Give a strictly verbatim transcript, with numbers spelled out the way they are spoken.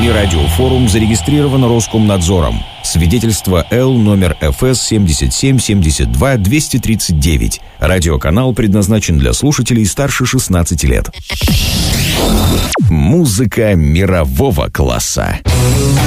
Ныне радиофорум зарегистрирован Роскомнадзором. Свидетельство Л номер эф эс семьдесят семь семьдесят два двести тридцать девять. Радиоканал предназначен для слушателей старше шестнадцати лет. Музыка мирового класса.